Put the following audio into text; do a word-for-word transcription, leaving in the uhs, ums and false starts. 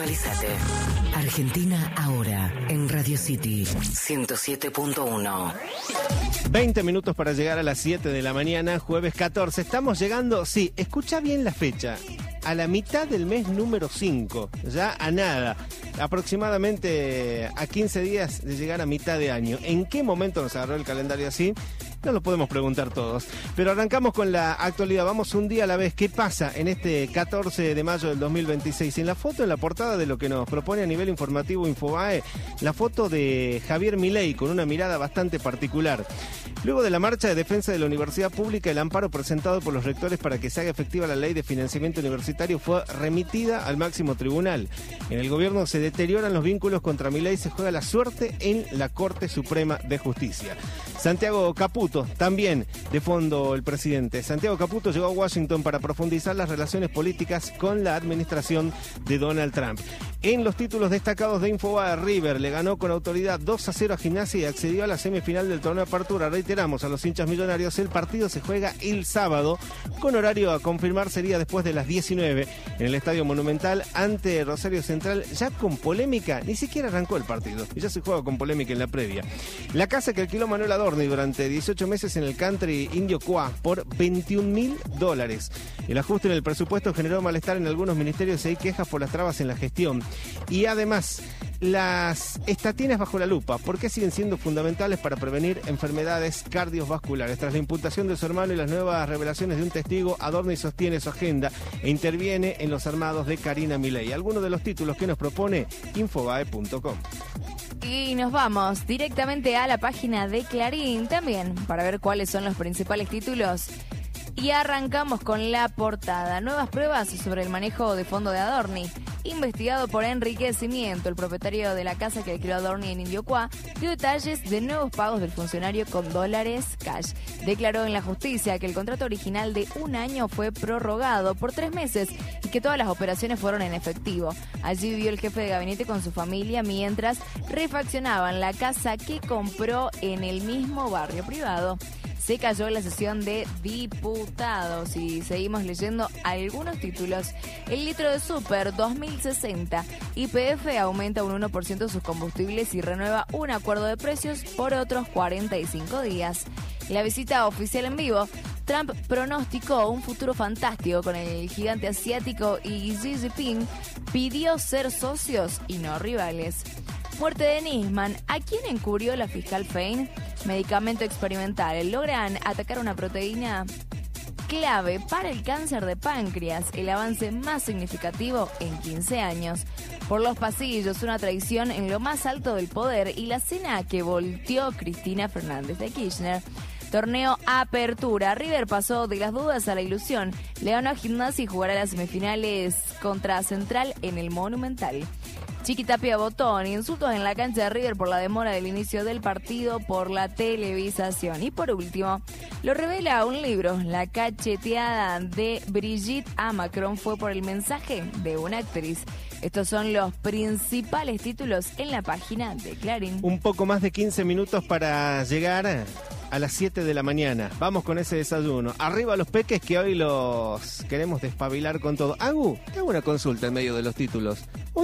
Actualizate. Argentina ahora en Radio City ciento siete punto uno. veinte minutos para llegar a las siete de la mañana, jueves catorce. Estamos llegando, sí, escucha bien la fecha, a la mitad del mes número cinco, ya a nada, aproximadamente a quince días de llegar a mitad de año. ¿En qué momento nos agarró el calendario así? No lo podemos preguntar todos, pero arrancamos con la actualidad. Vamos un día a la vez. ¿Qué pasa en este catorce de mayo del dos mil veintiséis? En la foto, en la portada de lo que nos propone a nivel informativo Infobae, la foto de Javier Milei con una mirada bastante particular. Luego de la marcha de defensa de la universidad pública, el amparo presentado por los rectores para que se haga efectiva la ley de financiamiento universitario fue remitida al máximo tribunal. En el gobierno se deterioran los vínculos contra Milei y se juega la suerte en la Corte Suprema de Justicia. Santiago Caputo, también de fondo el presidente. Santiago Caputo llegó a Washington para profundizar las relaciones políticas con la administración de Donald Trump. En los títulos destacados de Infobae, River le ganó con autoridad dos a cero a Gimnasia y accedió a la semifinal del torneo de apertura. Reiteramos a los hinchas millonarios, el partido se juega el sábado, con horario a confirmar sería después de las diecinueve en el Estadio Monumental ante Rosario Central, ya con polémica. Ni siquiera arrancó el partido y ya se juega con polémica en la previa. La casa que alquiló Manuel Adorni durante dieciocho meses en el country indio Cuá por veintiún mil dólares. El ajuste en el presupuesto generó malestar en algunos ministerios y hay quejas por las trabas en la gestión. Y además, las estatinas bajo la lupa, ¿por qué siguen siendo fundamentales para prevenir enfermedades cardiovasculares? Tras la imputación de su hermano y las nuevas revelaciones de un testigo, Adorni sostiene su agenda e interviene en los armados de Karina Milei. Algunos de los títulos que nos propone Infobae punto com. Y nos vamos directamente a la página de Clarín también para ver cuáles son los principales títulos. Y arrancamos con la portada. Nuevas pruebas sobre el manejo de fondo de Adorni. Investigado por enriquecimiento, el propietario de la casa que alquiló Adorni en Indio Cuá dio detalles de nuevos pagos del funcionario con dólares cash. Declaró en la justicia que el contrato original de un año fue prorrogado por tres meses y que todas las operaciones fueron en efectivo. Allí vivió el jefe de gabinete con su familia mientras refaccionaban la casa que compró en el mismo barrio privado. Se cayó la sesión de diputados y seguimos leyendo algunos títulos. El litro de súper dos mil sesenta. Y P F aumenta un uno por ciento sus combustibles y renueva un acuerdo de precios por otros cuarenta y cinco días. La visita oficial en vivo. Trump pronosticó un futuro fantástico con el gigante asiático y Xi Jinping pidió ser socios y no rivales. Muerte de Nisman. ¿A quién encubrió la fiscal Fein? Medicamento experimental. Logran atacar una proteína clave para el cáncer de páncreas, el avance más significativo en quince años. Por los pasillos, una traición en lo más alto del poder y la cena que volteó Cristina Fernández de Kirchner. Torneo Apertura. River pasó de las dudas a la ilusión. Le ganó a Gimnasia y jugará las semifinales contra Central en el Monumental. Chiquitapia Botón, insultos en la cancha de River por la demora del inicio del partido por la televisación. Y por último, lo revela un libro, la cacheteada de Brigitte a Macron fue por el mensaje de una actriz. Estos son los principales títulos en la página de Clarín. Un poco más de quince minutos para llegar a las siete de la mañana. Vamos con ese desayuno. Arriba los peques que hoy los queremos despabilar con todo. Agu, te hago una consulta en medio de los títulos.